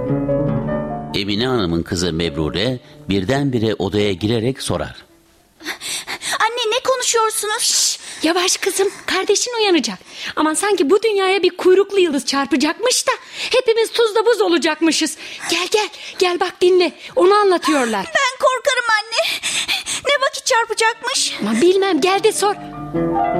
Emine Hanım'ın kızı Mebrure birdenbire odaya girerek sorar. Anne, ne konuşuyorsunuz? Şşş, yavaş kızım, kardeşin uyanacak. Aman sanki bu dünyaya bir kuyruklu yıldız çarpacakmış da hepimiz tuzla buz olacakmışız. Gel bak dinle, onu anlatıyorlar. Ben korkarım anne. Ne vakit çarpacakmış? Ama bilmem, gel de sor.